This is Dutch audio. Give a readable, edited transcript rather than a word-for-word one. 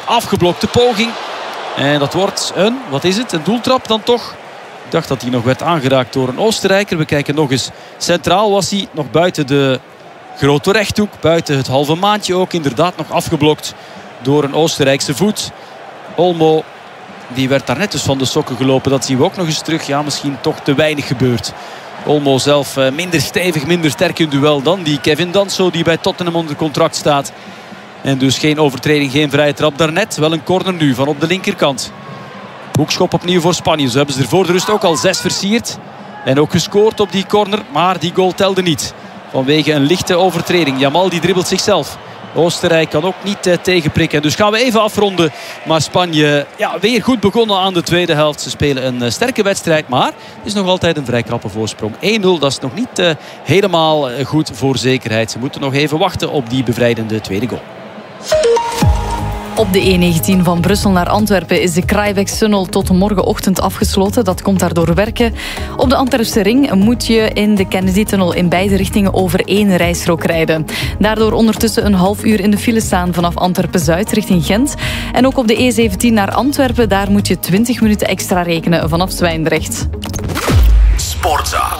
afgeblokte poging. En dat wordt wat is het? Een doeltrap dan toch? Ik dacht dat hij nog werd aangeraakt door een Oostenrijker. We kijken nog eens. Centraal was hij nog buiten de grote rechthoek. Buiten het halve maandje ook. Inderdaad nog afgeblokt door een Oostenrijkse voet. Olmo, die werd daar net dus van de sokken gelopen. Dat zien we ook nog eens terug. Ja, misschien toch te weinig gebeurd. Olmo zelf minder stevig, minder sterk in duel dan die Kevin Danso, die bij Tottenham onder contract staat. En dus geen overtreding, geen vrije trap daarnet. Wel een corner nu van op de linkerkant. Hoekschop opnieuw voor Spanje. Zo hebben ze er voor de rust ook al 6 versierd. En ook gescoord op die corner. Maar die goal telde niet. Vanwege een lichte overtreding. Yamal die dribbelt zichzelf. Oostenrijk kan ook niet tegenprikken. Dus gaan we even afronden. Maar Spanje weer goed begonnen aan de tweede helft. Ze spelen een sterke wedstrijd. Maar het is nog altijd een vrij krappe voorsprong. 1-0, dat is nog niet helemaal goed voor zekerheid. Ze moeten nog even wachten op die bevrijdende tweede goal. Op de E19 van Brussel naar Antwerpen is de Kruijbeekstunnel tot morgenochtend afgesloten. Dat komt daardoor werken. Op de Antwerpse ring moet je in de Kennedy-tunnel in beide richtingen over 1 rijstrook rijden. Daardoor ondertussen een half uur in de file staan vanaf Antwerpen-Zuid richting Gent. En ook op de E17 naar Antwerpen, daar moet je 20 minuten extra rekenen vanaf Zwijndrecht. Sportza.